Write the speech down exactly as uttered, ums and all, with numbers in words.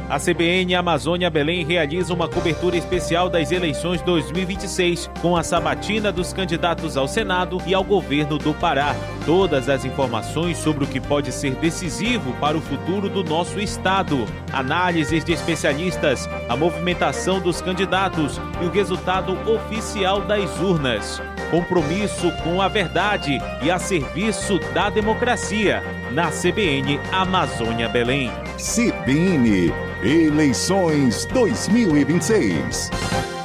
A C B N Amazônia Belém realiza uma cobertura especial das eleições dois mil e vinte e seis, com a sabatina dos candidatos ao Senado e ao governo do Pará. Todas as informações sobre o que pode ser decisivo para o futuro do nosso estado, análises de especialistas, a movimentação dos candidatos e o resultado oficial das urnas. Compromisso com a verdade e a serviço da democracia. Na C B N Amazônia Belém. C B N Eleições dois mil e vinte e seis.